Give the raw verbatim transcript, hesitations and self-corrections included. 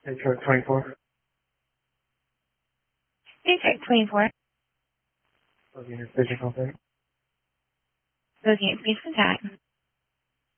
Detroit twenty-four. Detroit twenty-four. Looking at physical thing. Looking at please contact.